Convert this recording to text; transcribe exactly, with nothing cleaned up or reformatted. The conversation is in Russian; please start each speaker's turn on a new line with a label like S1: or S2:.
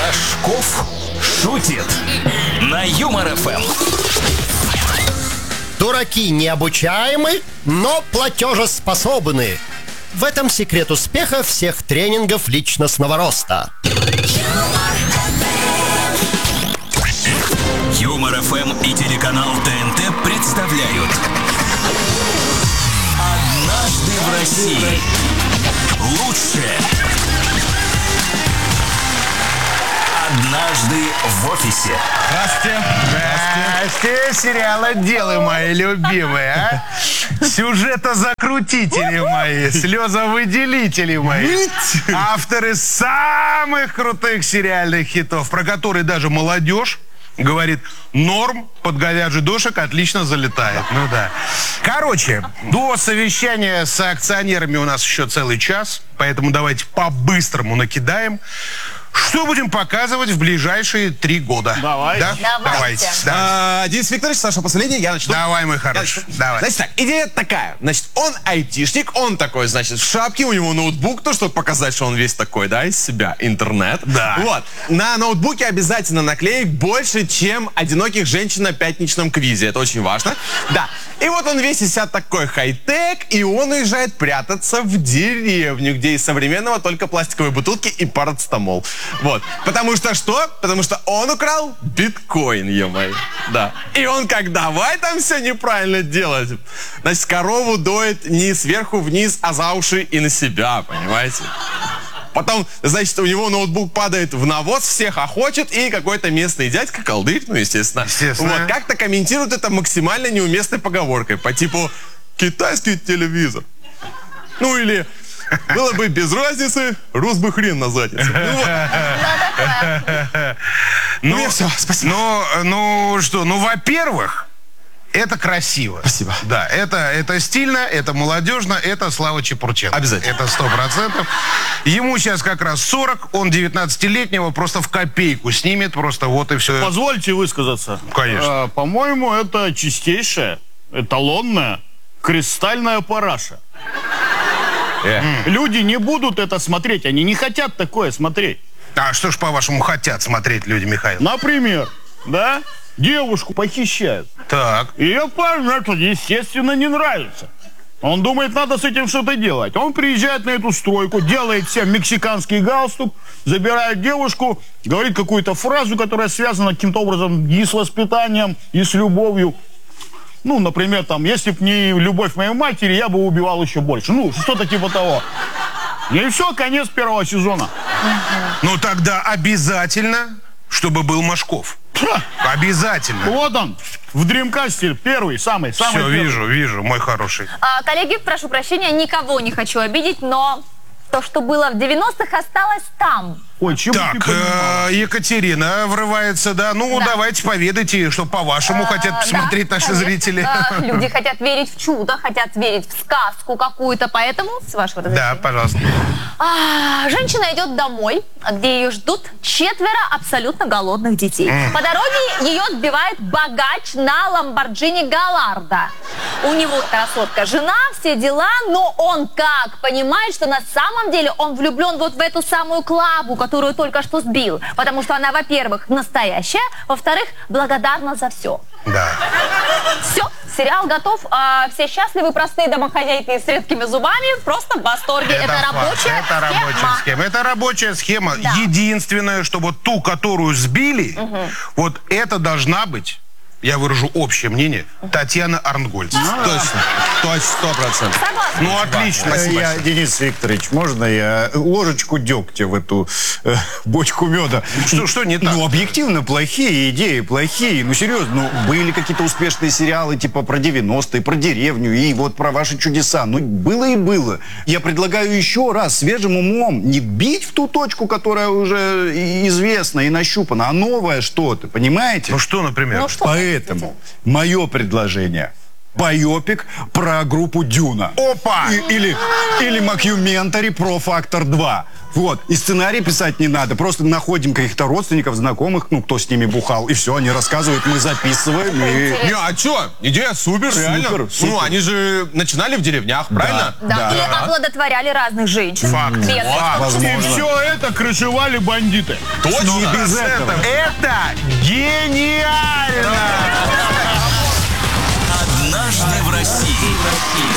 S1: Рожков шутит на Юмор ФМ.
S2: Дураки необучаемы, но платежеспособны. В этом секрет успеха всех тренингов личностного роста.
S1: Юмор ФМ и телеканал ТНТ представляют «Однажды в России». Лучшее. «Однажды в офисе».
S3: Здравствуйте. Здравствуйте. Сериалоделы мои любимые, а? Сюжетозакрутители мои, слезовыделители мои. Авторы самых крутых сериальных хитов, про которые даже молодежь говорит, норм, под говяжий дошик отлично залетает. Ну да. Короче, до совещания с акционерами у нас еще целый час, поэтому давайте по-быстрому накидаем. Что будем показывать в ближайшие три года?
S4: Давай.
S3: Да?
S5: Давайте.
S3: Давайте. Да.
S4: А, Денис Викторович, Саша, последний, я начну.
S3: Давай, мой хороший. Давай.
S4: Значит так, идея такая. Значит, он айтишник, он такой, значит, в шапке, у него ноутбук, то, чтобы показать, что он весь такой, да, из себя, интернет.
S3: Да.
S4: Вот. На ноутбуке обязательно наклеек больше, чем одиноких женщин на пятничном квизе. Это очень важно. Да. И вот он весь из себя такой хай-тек, и он уезжает прятаться в деревню, где из современного только пластиковые бутылки и парацетамол. Вот. Потому что что? Потому что он украл биткоин, ё-моё. Да. И он как, давай там все неправильно делать. Значит, корову доит не сверху вниз, а за уши и на себя, понимаете? Потом, значит, у него ноутбук падает в навоз, всех охочет, и какой-то местный дядька, колдырь, ну, естественно.
S3: Естественно.
S4: Вот, как-то комментирует это максимально неуместной поговоркой, по типу «китайский телевизор». Ну, или «было бы без разницы, рос бы хрен на заднице». Ну, вот.
S3: Ну,
S4: Ну, все, спасибо.
S3: Ну, ну что, ну, во-первых, это красиво.
S4: Спасибо.
S3: Да, это, это стильно, это молодежно, это Слава Чепурченко.
S4: Обязательно.
S3: Это сто процентов. Ему сейчас как раз сорок, он девятнадцатилетнего просто в копейку снимет, просто вот и все.
S6: Позвольте высказаться.
S3: Конечно.
S6: Э, по-моему, это чистейшая, эталонная, кристальная параша.
S4: Э.
S6: Люди не будут это смотреть, они не хотят такое смотреть.
S3: А что ж, по-вашему, хотят смотреть люди, Михаил?
S6: Например, да, девушку похищают.
S3: Так.
S6: Ее парню это, естественно, не нравится. Он думает, надо с этим что-то делать. Он приезжает на эту стройку, делает всем мексиканский галстук, забирает девушку, говорит какую-то фразу, которая связана каким-то образом и с воспитанием, и с любовью. Ну, например, там, если бы не любовь моей матери, я бы убивал еще больше. Ну, что-то типа того. И все, конец первого сезона.
S3: Ну, тогда обязательно, чтобы был Машков.
S6: Ха!
S3: Обязательно.
S6: Вот он, в Дримкасте первый, самый, самый
S3: Все,
S6: первый.
S3: вижу, вижу, мой хороший.
S5: А, коллеги, прошу прощения, никого не хочу обидеть, но то, что было в девяностых, осталось там.
S6: Ой, чего ты
S3: Так,
S6: понимала?
S3: э, Екатерина врывается, да. Ну,
S5: Да.
S3: давайте поведайте, что по-вашему хотят
S5: А,
S3: посмотреть
S5: да,
S3: наши
S5: конечно.
S3: зрители.
S5: А, люди хотят верить в чудо, хотят верить в сказку какую-то, поэтому, с вашего
S3: Да,
S5: разрешения.
S3: пожалуйста.
S5: А, женщина идет домой, где ее ждут четверо абсолютно голодных детей. По дороге ее отбивает богач на Ламборджини Галларда. У него красотка жена, все дела, но он как понимает, что на самом деле он влюблен вот в эту самую Клаву, которую только что сбил. Потому что она, во-первых, настоящая, во-вторых, благодарна за все.
S3: Да.
S5: Все, сериал готов. А, все счастливы, простые домохозяйки с редкими зубами. Просто в восторге. Это,
S3: факт.
S5: рабочая
S3: Это рабочая
S5: схема.
S3: схема. Это рабочая схема.
S5: Да.
S3: Единственное, что вот ту, которую сбили, вот это должна быть, я выражу общее мнение, Татьяна Арнтгольц.
S4: Точно, точно, сто процентов.
S5: Согласна.
S3: Ну, отлично.
S4: Спасибо.
S7: Я, Денис Викторович, можно я ложечку дегтя в эту э, бочку меда?
S3: Что, что не так?
S7: Ну, объективно, плохие идеи, плохие. Ну, серьезно, ну, были какие-то успешные сериалы, типа про девяностые, про деревню и вот про ваши чудеса. Ну, было и было. Я предлагаю еще раз свежим умом не бить в ту точку, которая уже и- известна и нащупана, а новое что-то, понимаете?
S3: Ну, что, например?
S5: Ну, что?
S7: Поэтому мое предложение. байопик про группу Дюна.
S3: Опа!
S7: И- или, или Мокюментари про Фактор два. Вот. И сценарий писать не надо. Просто находим каких-то родственников, знакомых, ну, кто с ними бухал. И все, они рассказывают, мы записываем. И...
S4: Не, а что? Идея супер,
S7: Супер,
S4: реально.
S7: супер.
S4: Ну, они же начинали в деревнях, правильно?
S5: Да.
S7: Да.
S5: Или оплодотворяли разных женщин.
S3: Факт.
S5: Бедных.
S3: Факт.
S7: Возможно.
S6: И все это крышевали бандиты.
S4: Точно.
S7: Не без этого.
S3: Это гениально!
S1: Однажды в России.